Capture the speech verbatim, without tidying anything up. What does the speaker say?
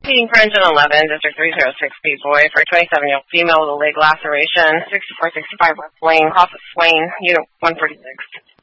Meeting for engine eleven, District three oh six, Beat Boy, for a twenty-seven-year-old female with a leg laceration, sixty-four sixty-five West Lane, off of Swain, Unit one forty-six.